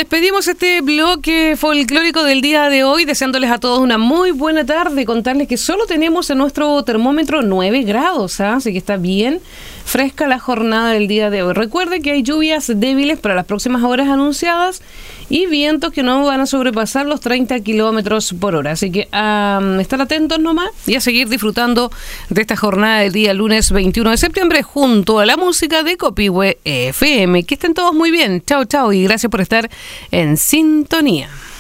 Despedimos este bloque folclórico del día de hoy, deseándoles a todos una muy buena tarde. Contarles que solo tenemos en nuestro termómetro 9 grados, ¿eh? Así que está bien fresca la jornada del día de hoy. Recuerde que hay lluvias débiles para las próximas horas anunciadas y vientos que no van a sobrepasar los 30 kilómetros por hora. Así que estar atentos nomás y a seguir disfrutando de esta jornada del día lunes 21 de septiembre junto a la música de Copihue FM. Que estén todos muy bien. Chao, chao y gracias por estar en sintonía.